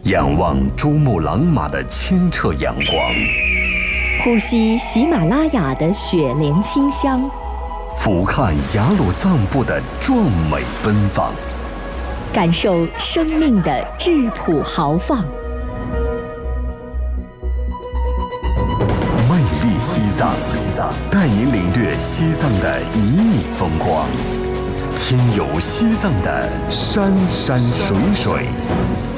仰望珠穆朗玛的清澈阳光， 呼吸喜马拉雅的雪莲清香， 俯瞰雅鲁藏布的壮美奔放， 感受生命的质朴豪放。 魅力西藏，带您领略西藏的旖旎风光，听游西藏的山山水水。